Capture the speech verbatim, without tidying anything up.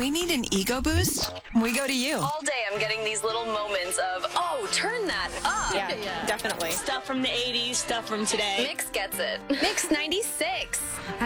we need an ego boost, we go to you. All day I'm getting these little moments of, oh, turn that up. Yeah, yeah, definitely. Stuff from the eighties, stuff from today. Mix gets it. Mix ninety-six.